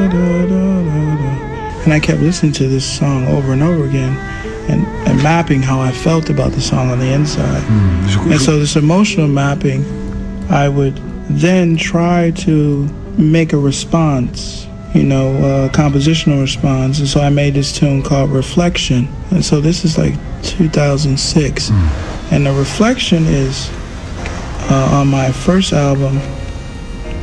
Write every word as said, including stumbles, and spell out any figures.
da, da, da, da. And I kept listening to this song over and over again and, and mapping how I felt about the song on the inside. Mm. And so this emotional mapping, I would then try to make a response, you know, a compositional response. And so I made this tune called Reflection. And so this is like two thousand six. Mm. And the Reflection is uh, on my first album,